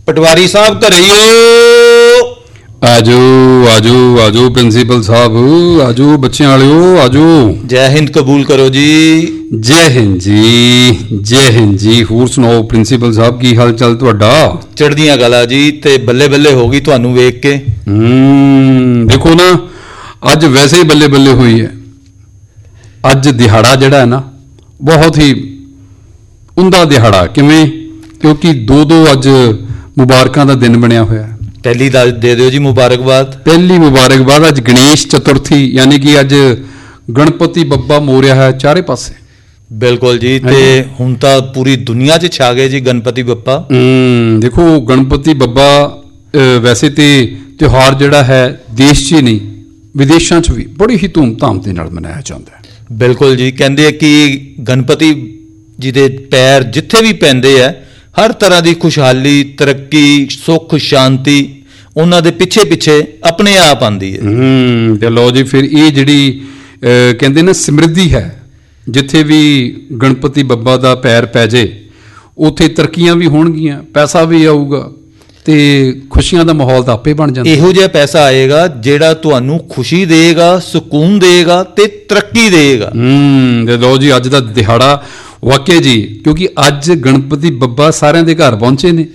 पटवारी साहब घरे ही हो? आजो आजो आजो प्रिंसीपल साहब, आजो बच्चे वालियो, आजो। जय हिंद कबूल करो जी। जय हिंद जी, जय हिंद जी। होर सुनाओ प्रिंसीपल साहब, की हाल चाल तुहाडा? चढ़दियां गल्लां जी, ते बल्ले बल्ले हो गई तुहानू वेख के। देखो ना, अज वैसे ही बल्ले बल्ले हुई है। अज दिहाड़ा जिहड़ा है ना, बहुत ही उंदा दिहाड़ा। किवें? क्योंकि दो अज मुबारकां दा दिन बनया होया है। पहली दे दिओ जी मुबारकबाद। पहली मुबारकबाद, अज गणेश चतुर्थी, यानी कि अज गणपति बब्बा मोरिया है चारे पासे। बिल्कुल जी। ते हुण तां पूरी दुनिया 'च छा गए जी गणपति बप्पा। देखो गणपति बब्बा वैसे तो त्यौहार जिहड़ा है देश 'च ही नहीं, विदेशों 'च भी बड़ी ही धूमधाम के नाल मनाया जाता है। बिल्कुल जी। कहंदे कि गणपति जी दे पैर जिथे भी पैंदे है, हर तरह की खुशहाली, तरक्की, सुख, शांति उन्हां दे पिछे पिछे अपने आप आंदी है। ते लो जी, फिर ये जिहड़ी कहंदे ना समृद्धि है, जिथे भी गणपति बब्बा दा पैर पै जे उत्थे तरक्कियां भी होणगियां, पैसा भी आऊगा ते खुशियां दा माहौल तां आपे बन जांदा। इहो जिहा पैसा आएगा जिहड़ा तुहानू खुशी देगा, सुकून देगा ते तरक्की देगा। ते लो जी, अज दा दिहाड़ा वाकई जी, क्योंकि अज गणपति बब्बा सारिਆਂ ਦੇ घर पहुंचे ने।